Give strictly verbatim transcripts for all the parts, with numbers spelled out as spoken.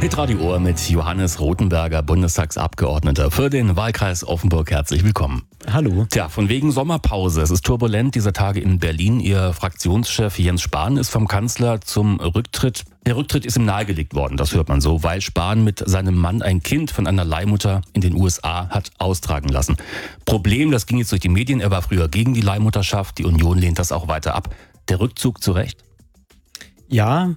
Hitradio Ohr mit Johannes Rothenberger, Bundestagsabgeordneter für den Wahlkreis Offenburg. Herzlich willkommen. Hallo. Tja, von wegen Sommerpause. Es ist turbulent dieser Tage in Berlin. Ihr Fraktionschef Jens Spahn ist vom Kanzler zum Rücktritt. Der Rücktritt ist ihm nahegelegt worden, das hört man so, weil Spahn mit seinem Mann ein Kind von einer Leihmutter in den U S A hat austragen lassen. Problem, das ging jetzt durch die Medien, er war früher gegen die Leihmutterschaft, die Union lehnt das auch weiter ab. Der Rückzug zu Recht? Ja,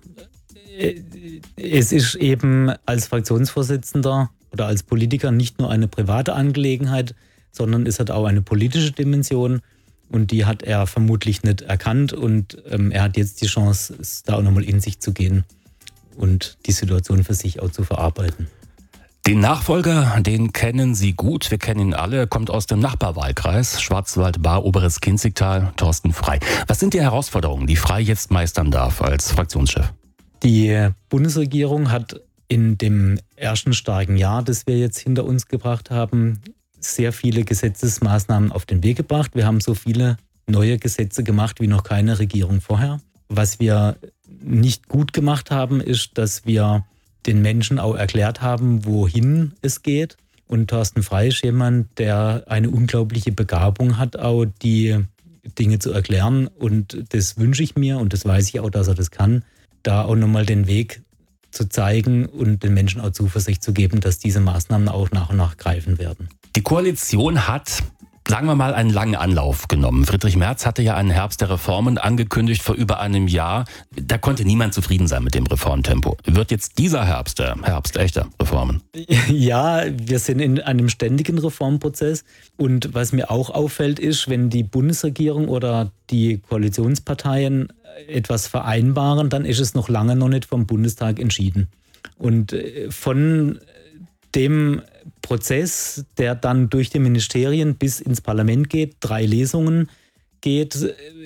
es ist eben als Fraktionsvorsitzender oder als Politiker nicht nur eine private Angelegenheit, sondern es hat auch eine politische Dimension und die hat er vermutlich nicht erkannt und ähm, er hat jetzt die Chance, da auch nochmal in sich zu gehen und die Situation für sich auch zu verarbeiten. Den Nachfolger, den kennen Sie gut, wir kennen ihn alle, kommt aus dem Nachbarwahlkreis Schwarzwald-Baar, Oberes Kinzigtal, Thorsten Frey. Was sind die Herausforderungen, die Frey jetzt meistern darf als Fraktionschef? Die Bundesregierung hat in dem ersten starken Jahr, das wir jetzt hinter uns gebracht haben, sehr viele Gesetzesmaßnahmen auf den Weg gebracht. Wir haben so viele neue Gesetze gemacht wie noch keine Regierung vorher. Was wir nicht gut gemacht haben, ist, dass wir den Menschen auch erklärt haben, wohin es geht. Und Thorsten Frey ist jemand, der eine unglaubliche Begabung hat, auch die Dinge zu erklären. Und das wünsche ich mir und das weiß ich auch, dass er das kann, da auch nochmal den Weg zu zeigen und den Menschen auch Zuversicht zu geben, dass diese Maßnahmen auch nach und nach greifen werden. Die Koalition hat, sagen wir mal, einen langen Anlauf genommen. Friedrich Merz hatte ja einen Herbst der Reformen angekündigt vor über einem Jahr. Da konnte niemand zufrieden sein mit dem Reformtempo. Wird jetzt dieser Herbst der Herbst echter Reformen? Ja, wir sind in einem ständigen Reformprozess. Und was mir auch auffällt, ist, wenn die Bundesregierung oder die Koalitionsparteien etwas vereinbaren, dann ist es noch lange noch nicht vom Bundestag entschieden. Und von dem Prozess, der dann durch die Ministerien bis ins Parlament geht, drei Lesungen geht,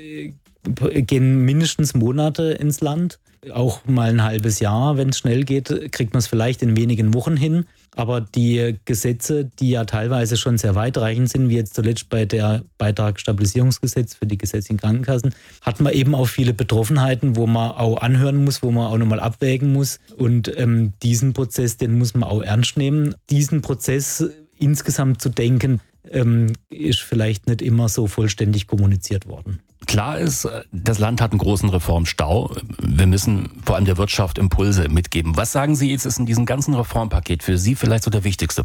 gehen mindestens Monate ins Land. Auch mal ein halbes Jahr, wenn es schnell geht, kriegt man es vielleicht in wenigen Wochen hin. Aber die Gesetze, die ja teilweise schon sehr weitreichend sind, wie jetzt zuletzt bei der Beitragsstabilisierungsgesetz für die gesetzlichen Krankenkassen, hat man eben auch viele Betroffenheiten, wo man auch anhören muss, wo man auch nochmal abwägen muss. Und ähm, diesen Prozess, den muss man auch ernst nehmen. Diesen Prozess insgesamt zu denken, ähm, ist vielleicht nicht immer so vollständig kommuniziert worden. Klar ist, das Land hat einen großen Reformstau. Wir müssen vor allem der Wirtschaft Impulse mitgeben. Was sagen Sie jetzt, ist in diesem ganzen Reformpaket für Sie vielleicht so der wichtigste